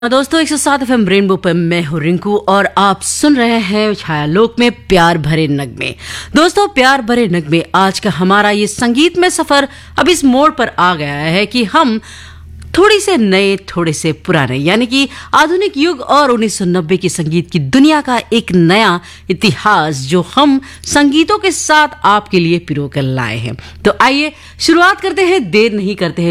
दोस्तों 107 FM rainbow पर मैं हूँ रिंकू और आप सुन रहे हैं छायालोक में प्यार भरे नगमे। दोस्तों प्यार भरे नगमे आज का हमारा ये संगीत में सफर अब इस मोड़ पर आ गया है कि हम थोड़ी से नए थोड़े से पुराने यानी कि आधुनिक युग और 1990 की संगीत की दुनिया का एक नया इतिहास जो हम संगीतों के साथ आपके लिए पिरो कर लाए हैं। तो आइए शुरुआत करते हैं, देर नहीं करते हैं।